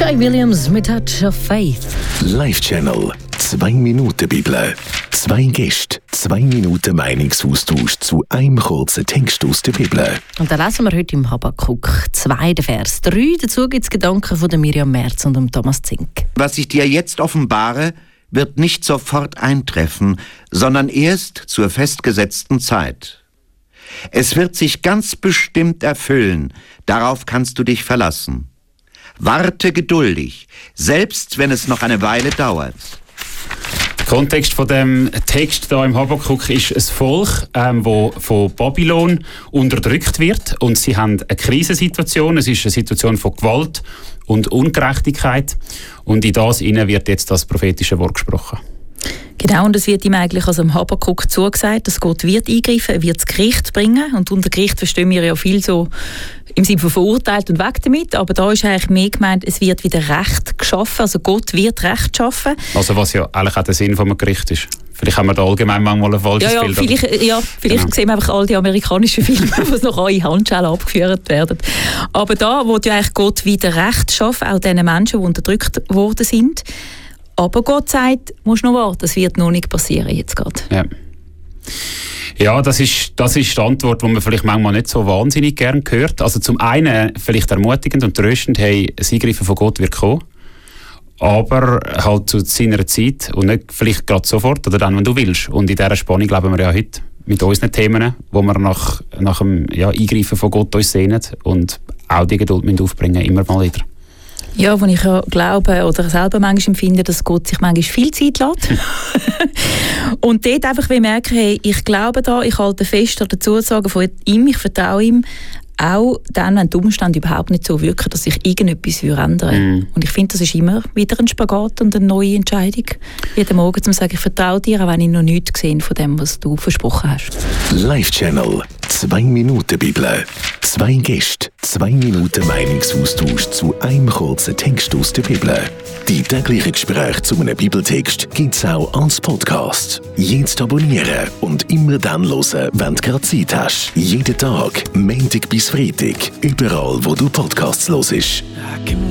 Shai Williams mit Touch of Faith. Live-Channel. 2 Minuten Bibel. 2 Gäste, 2 Minuten Meinungsaustausch zu einem kurzen Text aus der Bibel. Und da lesen wir heute im Habakkuk 2, Vers 3. Dazu gibt es Gedanken von Miriam Merz und Thomas Zink. Was ich dir jetzt offenbare, wird nicht sofort eintreffen, sondern erst zur festgesetzten Zeit. Es wird sich ganz bestimmt erfüllen, darauf kannst du dich verlassen. Warte geduldig, selbst wenn es noch eine Weile dauert. Der Kontext von dem Text hier im Habakkuk ist ein Volk, das von Babylon unterdrückt wird. Und sie haben eine Krisensituation. Es ist eine Situation von Gewalt und Ungerechtigkeit. Und in das wird jetzt das prophetische Wort gesprochen. Genau, und es wird ihm eigentlich also im Habakkuk zugesagt, dass Gott wird eingreifen, er wird das Gericht bringen. Und unter Gericht verstehen wir ja viel so im Sinne von verurteilt und weg damit. Aber da ist eigentlich mehr gemeint, es wird wieder Recht geschaffen. Also Gott wird Recht schaffen. Also was ja eigentlich auch der Sinn von einem Gericht ist. Vielleicht haben wir da allgemein manchmal ein falsches Bild. Vielleicht sehen wir einfach all die amerikanischen Filme, die noch in Handschellen abgeführt werden. Aber da will ja eigentlich Gott wieder Recht schaffen, auch diesen Menschen, die unterdrückt worden sind. Aber Gott sagt, musst noch warten, das wird noch nicht passieren jetzt gerade. Ja, das ist die Antwort, die man vielleicht manchmal nicht so wahnsinnig gern hört. Also zum einen vielleicht ermutigend und tröstend, hey, das Eingreifen von Gott wird kommen. Aber halt zu seiner Zeit und nicht vielleicht gerade sofort oder dann, wenn du willst. Und in dieser Spannung leben wir ja heute mit unseren Themen, wo wir nach dem Eingreifen von Gott uns sehnen und auch die Geduld aufbringen, immer mal wieder. Ja, wo ich ja glaube oder selber manchmal empfinde, dass Gott sich manchmal viel Zeit lässt. Und dort einfach merken, hey, ich glaube da, ich halte fest an der Zusage von ihm, ich vertraue ihm, auch dann, wenn die Umstände überhaupt nicht so wirken, dass sich irgendetwas ändern würde. Und ich finde, das ist immer wieder ein Spagat und eine neue Entscheidung. Jeden Morgen zu sagen, ich vertraue dir, auch wenn ich noch nichts gesehen von dem, was du versprochen hast. Live-Channel. 2 Minuten Bibel. 2 Gäste, 2 Minuten Meinungsaustausch zu einem kurzen Text aus der Bibel. Die täglichen Gespräche zu einem Bibeltext gibt es auch als Podcast. Jetzt abonnieren und immer dann hören, wenn du gerade Zeit hast. Jeden Tag, Montag bis Freitag, überall wo du Podcasts hörst.